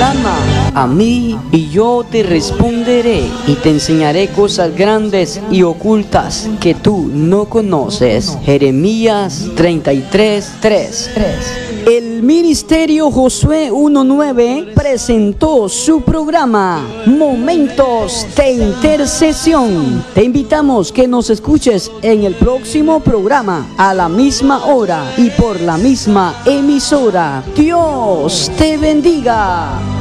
Clama a mí y yo te responderé y te enseñaré cosas grandes y ocultas que tú no conoces. Jeremías 33:3. El Ministerio Josué 1:9 presentó su programa Momentos de Intercesión. Te invitamos que nos escuches en el próximo programa a la misma hora y por la misma emisora. Dios te bendiga.